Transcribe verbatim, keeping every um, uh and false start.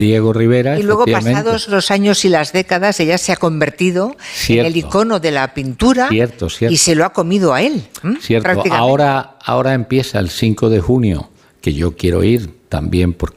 Diego Rivera. Y luego, pasados los años y las décadas, ella se ha convertido cierto. en el icono de la pintura cierto, cierto. y se lo ha comido a él. ¿m? Cierto. Ahora, ahora empieza el cinco de junio, que yo quiero ir también porque